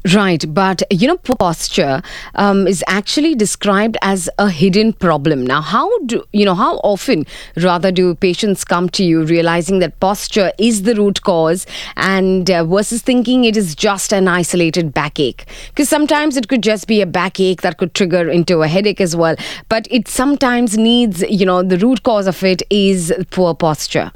Right, but poor posture is actually described as a hidden problem. Now, how often rather do patients come to you realizing that posture is the root cause and versus thinking it is just an isolated backache? Because sometimes it could just be a backache that could trigger into a headache as well, but it sometimes needs, the root cause of it is poor posture.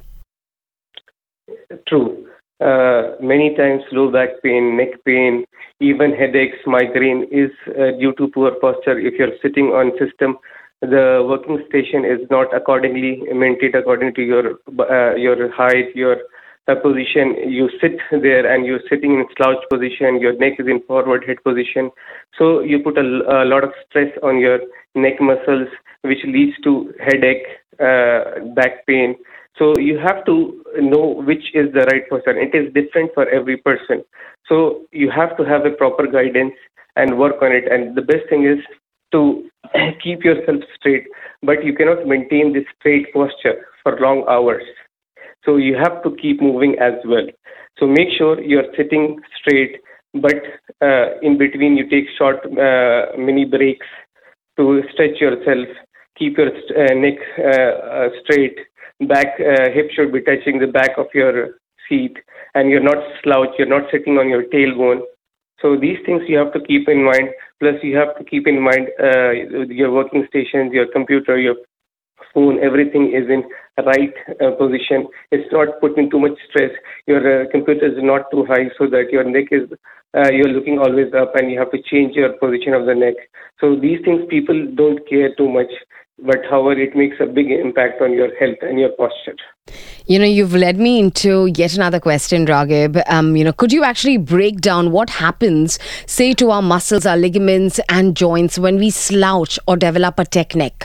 True. Many times low back pain, neck pain, even headaches, migraine is due to poor posture. If you're sitting on system, the working station is not accordingly maintained according to your height, your position. You sit there and you're sitting in slouch position. Your neck is in forward head position. So you put a lot of stress on your neck muscles, which leads to headache, back pain. So you have to know which is the right person. It is different for every person. So you have to have a proper guidance and work on it. And the best thing is to keep yourself straight, but you cannot maintain this straight posture for long hours. So you have to keep moving as well. So make sure you're sitting straight, but in between you take short mini breaks to stretch yourself, keep your neck straight, back hip should be touching the back of your seat, and you're not slouch, you're not sitting on your tailbone. So these things you have to keep in mind. Plus, you have to keep in mind your working stations, your computer, your phone, everything is in right position. It's not putting too much stress. Your computer is not too high so that your neck is, you're looking always up and you have to change your position of the neck. So these things people don't care too much, but however, it makes a big impact on your health and your posture. You've led me into yet another question, Raghib. Could you actually break down what happens, say, to our muscles, our ligaments and joints when we slouch or develop a tech neck?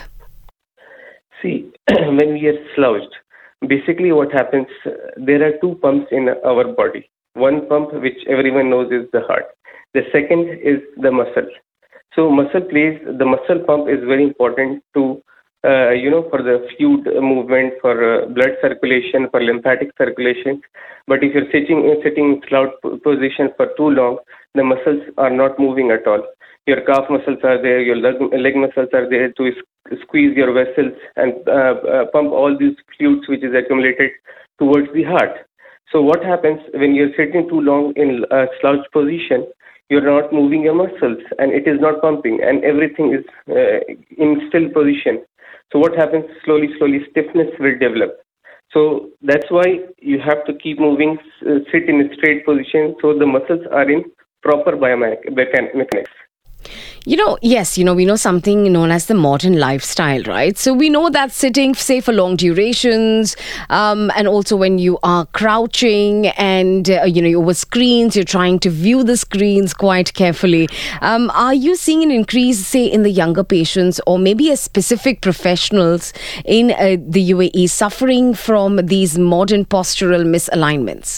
See, when we are slouched, basically what happens, there are two pumps in our body. One pump, which everyone knows, is the heart. The second is the muscle. So the muscle pump is very important to, for the fluid movement, for blood circulation, for lymphatic circulation. But if you're sitting in slouch position for too long, the muscles are not moving at all. Your calf muscles are there, your leg muscles are there to squeeze your vessels and pump all these fluids which is accumulated towards the heart. So what happens when you're sitting too long in a slouch position? You're not moving your muscles and it is not pumping and everything is in still position. So what happens? Slowly, stiffness will develop. So that's why you have to keep moving, sit in a straight position so the muscles are in proper biomechanics. Yes, we know something known as the modern lifestyle, right? So we know that sitting, say, for long durations, and also when you are crouching and, you're over screens, you're trying to view the screens quite carefully. Are you seeing an increase, say, in the younger patients or maybe a specific professionals in the UAE suffering from these modern postural misalignments?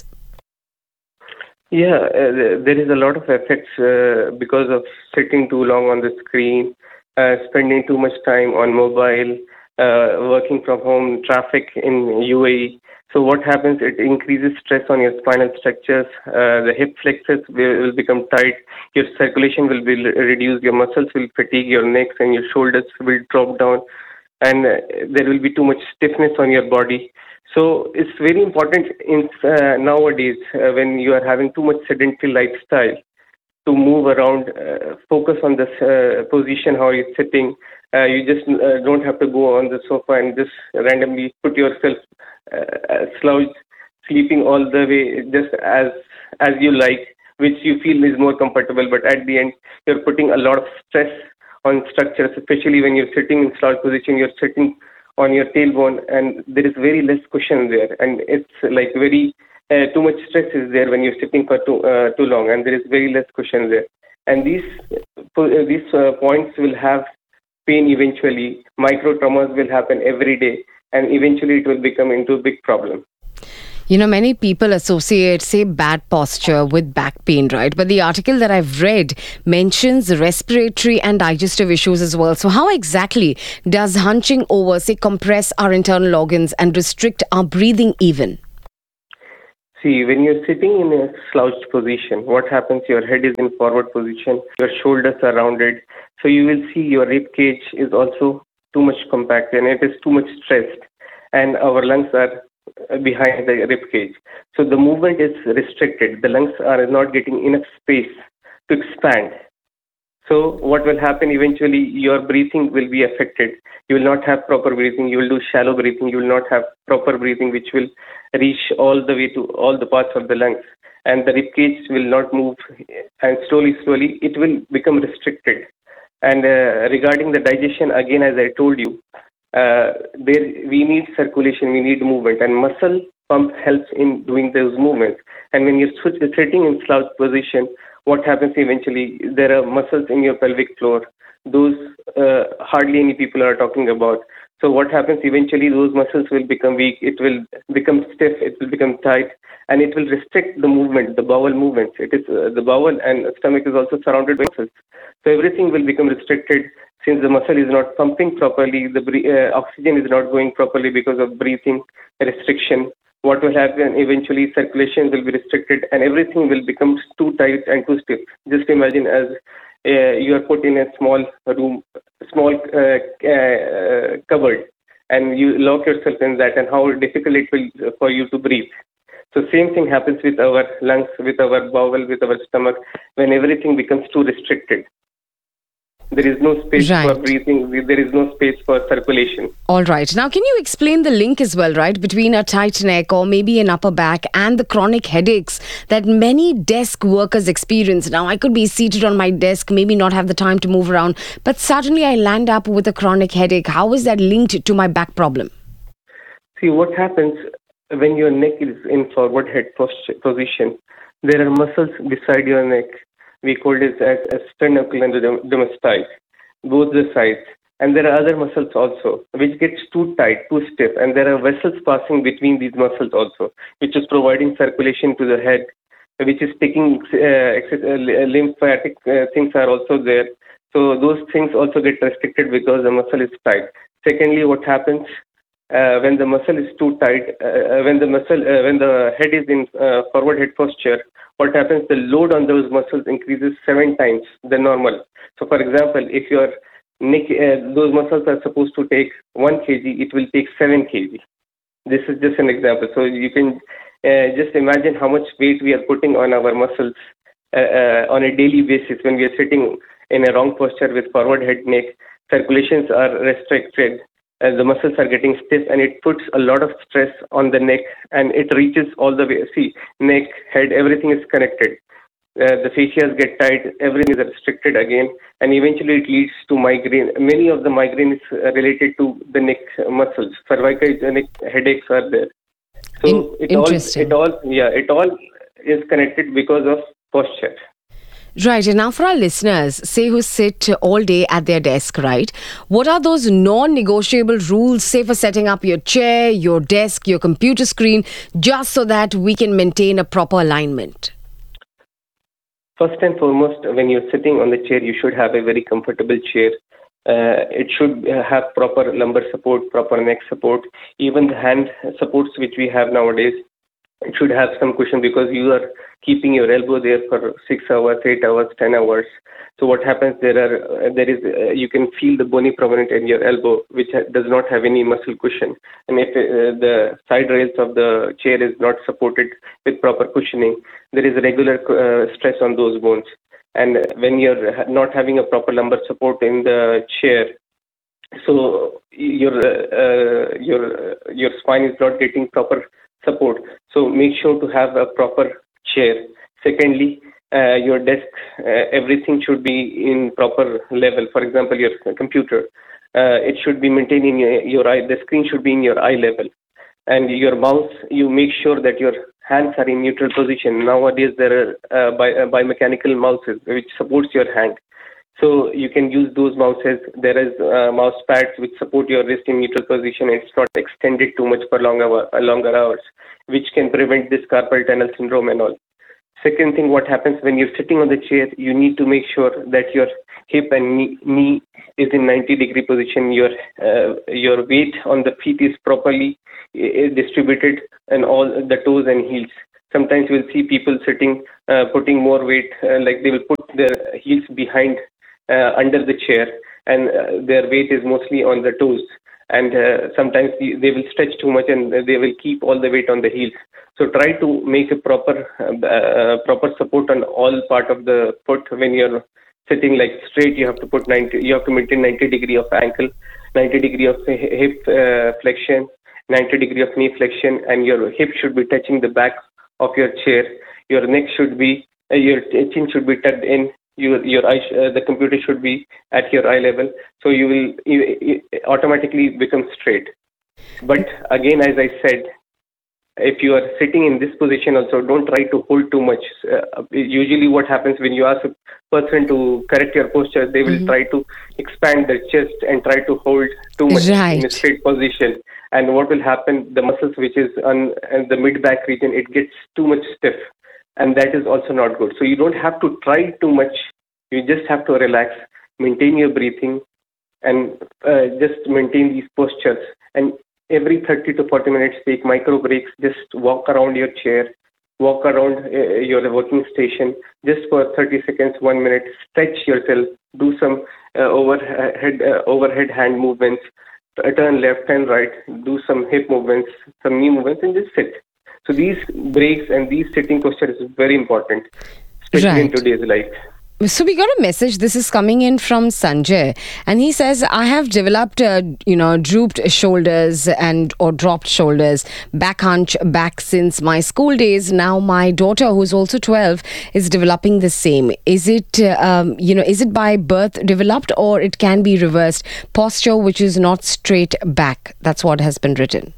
Yeah, there is a lot of effects because of sitting too long on the screen, spending too much time on mobile, working from home, traffic in UAE. So what happens? It increases stress on your spinal structures. The hip flexors will become tight. Your circulation will be reduced. Your muscles will fatigue. Your necks and your shoulders will drop down, and there will be too much stiffness on your body. So it's very important in nowadays when you are having too much sedentary lifestyle to move around, focus on this position, how you're sitting. You just don't have to go on the sofa and just randomly put yourself slouched, sleeping all the way just as you like, which you feel is more comfortable. But at the end, you're putting a lot of stress on structures, especially when you're sitting in slouch position. You're sitting on your tailbone and there is very less cushion there, and it's like very too much stress is there when you're sitting for too long, and there is very less cushion there, and these points will have pain eventually. Micro traumas will happen every day, and eventually it will become into a big problem. Many people associate, say, bad posture with back pain, right? But the article that I've read mentions respiratory and digestive issues as well. So how exactly does hunching over, say, compress our internal organs and restrict our breathing even? See, when you're sitting in a slouched position, what happens? Your head is in forward position, your shoulders are rounded, so you will see your rib cage is also too much compacted and it is too much stressed, and our lungs are behind the rib cage. So the movement is restricted. The lungs are not getting enough space to expand. So what will happen eventually, your breathing will be affected. You will not have proper breathing. You will do shallow breathing. You will not have proper breathing, which will reach all the way to all the parts of the lungs. And the rib cage will not move. And slowly, it will become restricted. And regarding the digestion, again, as I told you, we need circulation, we need movement, and muscle pump helps in doing those movements. And when you're sitting in slouch position, what happens eventually? There are muscles in your pelvic floor. Those hardly any people are talking about. So what happens eventually? Those muscles will become weak. It will become stiff. It will become tight, and it will restrict the movement, the bowel movements. It is the bowel and stomach is also surrounded by muscles. So everything will become restricted since the muscle is not pumping properly. The oxygen is not going properly because of breathing restriction. What will happen eventually? Circulation will be restricted, and everything will become too tight and too stiff. Just imagine as you are put in a small room, small cupboard, and you lock yourself in that, and how difficult it will for you to breathe. So same thing happens with our lungs, with our bowel, with our stomach. When everything becomes too restricted, there is no space for Right. breathing. There is no space for circulation. All right. Now, can you explain the link as well, right, between a tight neck or maybe an upper back and the chronic headaches that many desk workers experience? Now, I could be seated on my desk, maybe not have the time to move around, but suddenly I land up with a chronic headache. How is that linked to my back problem? See, what happens when your neck is in forward head position? There are muscles beside your neck. We call it as sternocleidomastoid and dermastoid, both the sides. And there are other muscles also, which gets too tight, too stiff. And there are vessels passing between these muscles also, which is providing circulation to the head, which is taking lymphatic things are also there. So those things also get restricted because the muscle is tight. Secondly, what happens when the muscle is too tight, when the head is in forward head posture, what happens? The load on those muscles increases 7 times the normal. So, for example, if your neck, those muscles are supposed to take 1 kg, it will take 7 kg. This is just an example. So you can just imagine how much weight we are putting on our muscles on a daily basis when we are sitting in a wrong posture with forward head neck. Circulations are restricted. The muscles are getting stiff, and it puts a lot of stress on the neck, and it reaches all the way. See, neck, head, everything is connected. The fascias get tight, everything is restricted again, and eventually it leads to migraine. Many of the migraine is related to the neck muscles. Cervical neck headaches are there. So Interesting. it all is connected because of posture. Right. And now for our listeners, say who sit all day at their desk, right? What are those non-negotiable rules, say for setting up your chair, your desk, your computer screen, just so that we can maintain a proper alignment? First and foremost, when you're sitting on the chair, you should have a very comfortable chair. It should have proper lumbar support, proper neck support, even the hand supports which we have nowadays. It should have some cushion because you are keeping your elbow there for 6 hours, 8 hours, 10 hours. So what happens? You can feel the bony prominent in your elbow, which does not have any muscle cushion. And if the side rails of the chair is not supported with proper cushioning, there is a regular stress on those bones. And when you're not having a proper lumbar support in the chair, so your spine is not getting proper support. So make sure to have a proper chair. Secondly, your desk, everything should be in proper level. For example, your computer, it should be maintained in your eye. The screen should be in your eye level. And your mouse, you make sure that your hands are in neutral position. Nowadays, there are biomechanical mouses which supports your hand. So you can use those mouses. There is mouse pads which support your wrist in neutral position. It's not extended too much for longer hours, which can prevent this carpal tunnel syndrome and all. Second thing, what happens when you're sitting on the chair, you need to make sure that your hip and knee is in 90-degree position. Your weight on the feet is properly distributed, and all the toes and heels. sometimes we'll see people sitting, putting more weight, like they will put their heels behind, under the chair, and their weight is mostly on the toes. And sometimes they will stretch too much, and they will keep all the weight on the heels. So try to make a proper support on all part of the foot. When you're sitting like straight, you have to put 90. You have to maintain 90 degree of ankle, 90 degree of hip flexion, 90 degree of knee flexion, and your hip should be touching the back of your chair. Your neck should be, your chin should be tucked in. Your eye, the computer should be at your eye level. So you automatically become straight. But again, as I said, if you are sitting in this position also, don't try to hold too much. Usually what happens when you ask a person to correct your posture, they will try to expand their chest and try to hold too much in a straight position. And what will happen, the muscles which is on the mid-back region, it gets too much stiff. And that is also not good. So you don't have to try too much. You just have to relax, maintain your breathing, and just maintain these postures. And every 30 to 40 minutes, take micro breaks. Just walk around your chair, walk around your working station, just for 30 seconds, 1 minute. Stretch yourself. Do some overhead hand movements. Turn left and right. Do some hip movements, some knee movements, and just sit. So these breaks and these sitting posture is very important, especially in today's life. So we got a message. This is coming in from Sanjay, and he says, "I have developed, drooped shoulders or dropped shoulders, back hunch, back since my school days. Now my daughter, who's also 12, is developing the same. Is it, is it by birth developed, or it can be reversed? Posture which is not straight back." That's what has been written.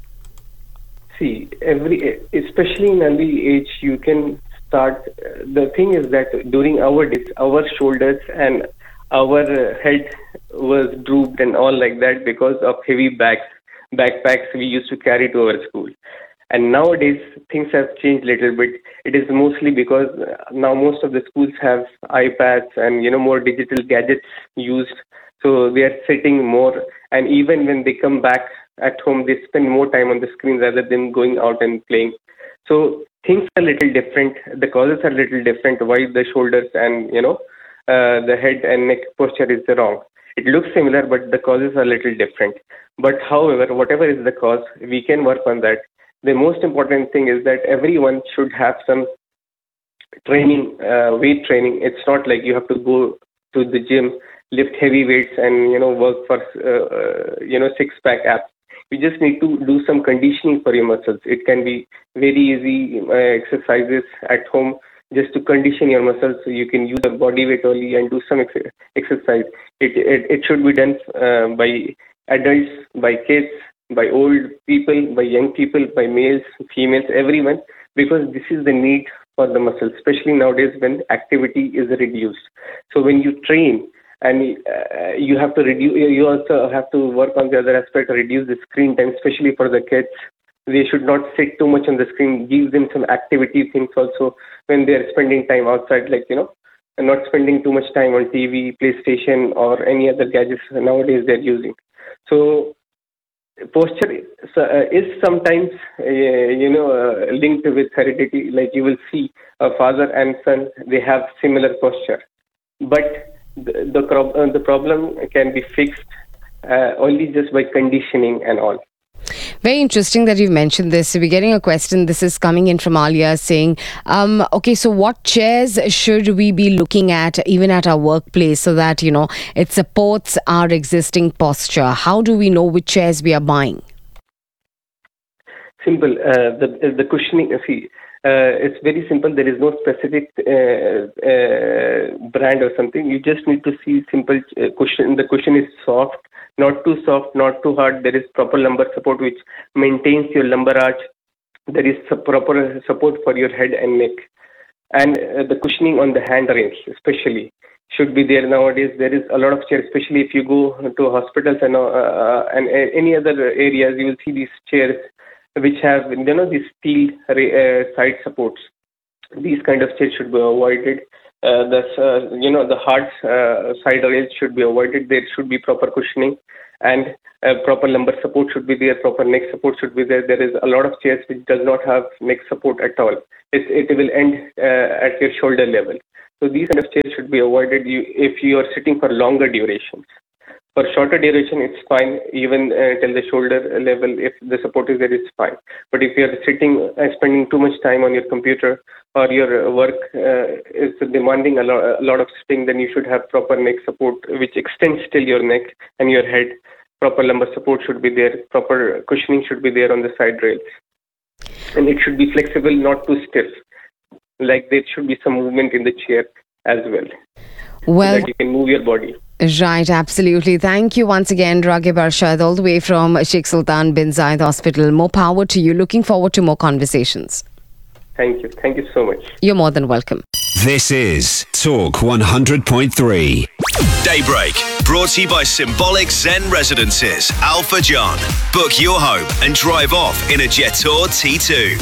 See, especially in early age, you can start. The thing is that during our days, our shoulders and our head was drooped and all like that because of heavy backpacks we used to carry to our school. And nowadays, things have changed a little bit. It is mostly because now most of the schools have iPads and, more digital gadgets used. So they are sitting more. And even when they come back at home, they spend more time on the screen rather than going out and playing. So things are a little different. The causes are a little different. Why the shoulders and, the head and neck posture is wrong. It looks similar, but the causes are a little different. But however, whatever is the cause, we can work on that. The most important thing is that everyone should have some training, weight training. It's not like you have to go to the gym, lift heavy weights and, work for, six-pack abs. You just need to do some conditioning for your muscles. It can be very easy exercises at home just to condition your muscles, so you can use your body weight only and do some exercise. It should be done by adults, by kids, by old people, by young people, by males, females, everyone, because this is the need for the muscles, especially nowadays when activity is reduced. So when you train, and you have to reduce. You also have to work on the other aspect, reduce the screen time, especially for the kids. They should not sit too much on the screen. Give them some activity things also when they are spending time outside, and not spending too much time on TV, PlayStation, or any other gadgets nowadays they're using. So posture is sometimes, linked with heredity. Like you will see a father and son, they have similar posture, but the problem can be fixed only just by conditioning and all. Very interesting that you've mentioned this. We're getting a question. This is coming in from Alia saying, so what chairs should we be looking at even at our workplace so that, it supports our existing posture? How do we know which chairs we are buying? Simple. The cushioning, it's very simple. There is no specific brand or something. You just need to see simple cushion. The cushion is soft, not too soft, not too hard. There is proper lumbar support which maintains your lumbar arch. There is proper support for your head and neck. And the cushioning on the hand rails especially should be there. Nowadays there is a lot of chairs, especially if you go to hospitals and any other areas, you will see these chairs which have these steel side supports. These kind of chairs should be avoided. The hard side rails should be avoided. There should be proper cushioning, and proper lumbar support should be there, proper neck support should be there. There is a lot of chairs which does not have neck support at all. It will end at your shoulder level. So these kind of chairs should be avoided if you are sitting for longer durations. For shorter duration, it's fine, even till the shoulder level. If the support is there, it's fine. But if you are sitting and spending too much time on your computer, or your work is demanding a lot of sitting, then you should have proper neck support, which extends till your neck and your head. Proper lumbar support should be there. Proper cushioning should be there on the side rails. And it should be flexible, not too stiff. Like there should be some movement in the chair as well. Well, so that you can move your body. Right, absolutely. Thank you once again, Raghib Arshad, all the way from Sheikh Sultan bin Zayed Hospital. More power to you. Looking forward to more conversations. Thank you. Thank you so much. You're more than welcome. This is Talk 100.3. Daybreak, brought to you by Symbolic Zen Residences, Al Fajan. Book your home and drive off in a Jetour T2.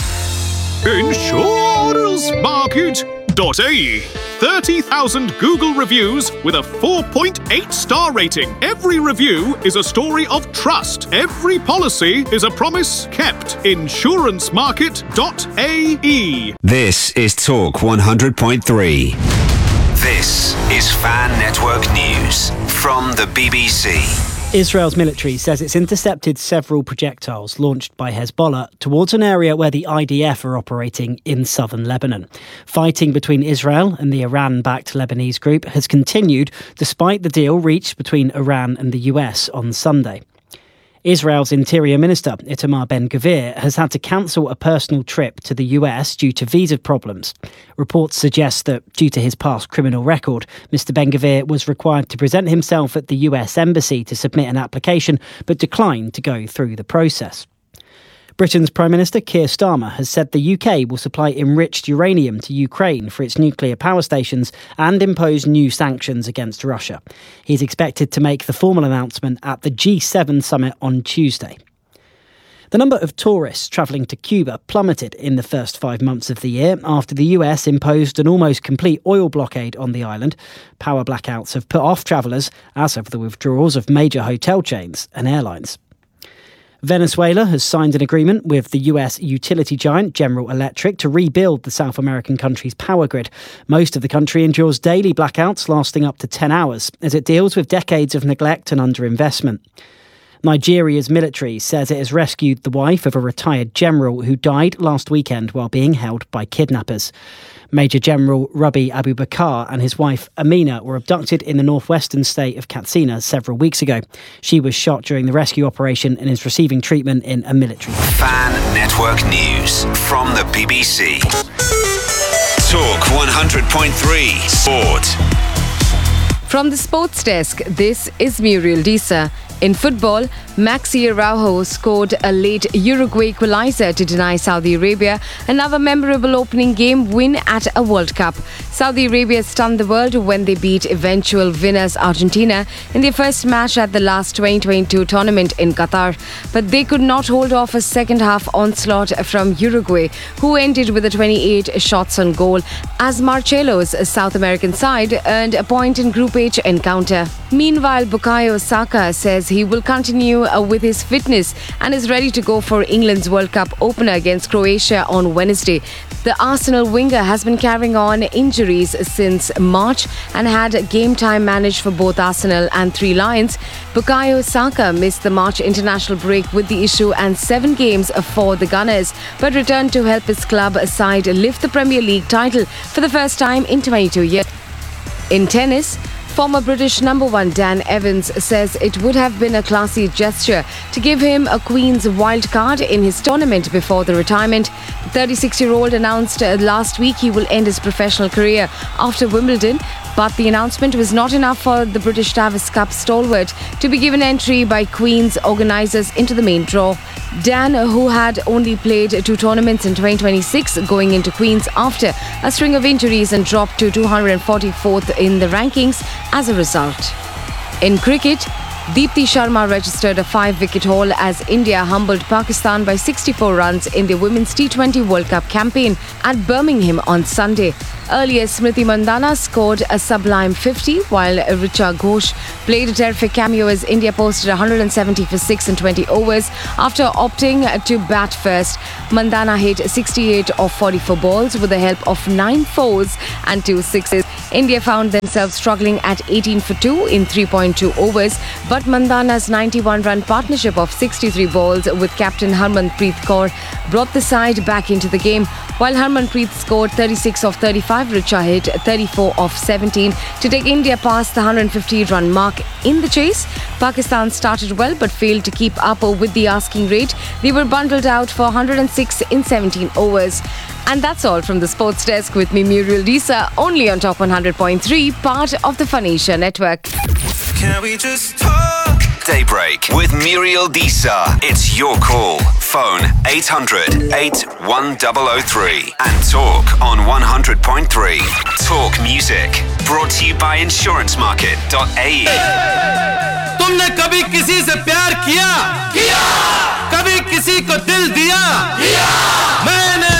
InsuranceMarket.ie. 30,000 Google reviews with a 4.8 star rating. Every review is a story of trust. Every policy is a promise kept. InsuranceMarket.ie. This is Talk 100.3. This is Fan Network News from the BBC. Israel's military says it's intercepted several projectiles launched by Hezbollah towards an area where the IDF are operating in southern Lebanon. Fighting between Israel and the Iran-backed Lebanese group has continued despite the deal reached between Iran and the US on Sunday. Israel's Interior Minister, Itamar Ben-Gvir, has had to cancel a personal trip to the US due to visa problems. Reports suggest that, due to his past criminal record, Mr Ben-Gvir was required to present himself at the US Embassy to submit an application, but declined to go through the process. Britain's Prime Minister Keir Starmer has said the UK will supply enriched uranium to Ukraine for its nuclear power stations and impose new sanctions against Russia. He's expected to make the formal announcement at the G7 summit on Tuesday. The number of tourists travelling to Cuba plummeted in the first 5 months of the year after the US imposed an almost complete oil blockade on the island. Power blackouts have put off travellers, as have the withdrawals of major hotel chains and airlines. Venezuela has signed an agreement with the US utility giant General Electric to rebuild the South American country's power grid. Most of the country endures daily blackouts lasting up to 10 hours as it deals with decades of neglect and underinvestment. Nigeria's military says it has rescued the wife of a retired general who died last weekend while being held by kidnappers. Major General Rabi Abubakar and his wife Amina were abducted in the northwestern state of Katsina several weeks ago. She was shot during the rescue operation and is receiving treatment in a military. Fan Network News from the BBC. Talk 100.3 Sport. From the sports desk, this is Muriel Disa. In football, Maxi Araujo scored a late Uruguay equaliser to deny Saudi Arabia another memorable opening game win at a World Cup. Saudi Arabia stunned the world when they beat eventual winners Argentina in their first match at the last 2022 tournament in Qatar. But they could not hold off a second-half onslaught from Uruguay, who ended with a 28 shots on goal, as Marcelo's South American side earned a point in Group H encounter. Meanwhile, Bukayo Saka says he will continue with his fitness and is ready to go for England's World Cup opener against Croatia on Wednesday. The Arsenal winger has been carrying on injuries since March and had game time managed for both Arsenal and Three Lions. Bukayo Saka missed the March international break with the issue and 7 games for the Gunners, but returned to help his club side lift the Premier League title for the first time in 22 years. In tennis, former British number 1 Dan Evans says it would have been a classy gesture to give him a Queen's wild card in his tournament before the retirement. The 36-year-old announced last week he will end his professional career after Wimbledon, but the announcement was not enough for the British Davis Cup stalwart to be given entry by Queen's organisers into the main draw. Dan, who had only played 2 tournaments in 2026, going into Queen's after a string of injuries and dropped to 244th in the rankings as a result. In cricket, Deepti Sharma registered a 5-wicket haul as India humbled Pakistan by 64 runs in the Women's T20 World Cup campaign at Birmingham on Sunday. Earlier, Smriti Mandhana scored a sublime 50, while Richa Ghosh played a terrific cameo as India posted 170 for 6 in 20 overs. After opting to bat first, Mandhana hit 68 of 44 balls with the help of 9 fours and 2 sixes. India found themselves struggling at 18 for 2 in 3.2 overs, but Mandhana's 91-run partnership of 63 balls with captain Harmanpreet Kaur brought the side back into the game. While Harmanpreet scored 36 of 35, Richa hit 34 of 17 to take India past the 150-run mark in the chase. Pakistan started well but failed to keep up with the asking rate. They were bundled out for 106 in 17 overs. And that's all from the sports desk with me, Muriel Disa, only on Top 100.3, part of the Fun Asia network. Can we just talk? Daybreak with Muriel Disa. It's your call. Phone 800 81003 and talk on 100.3. Talk music. Brought to you by insurancemarket.ae. तुमने कभी किसी से प्यार किया? कभी किसी को दिल दिया? मैंने